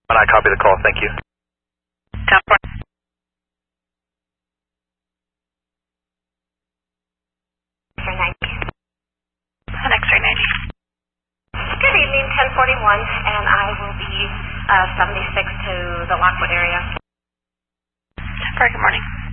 And I copy the call. Thank you. 10-4. An X-ray 90. Good evening, 1041, and I will be 76 to the Lockwood area. 10-4, good morning.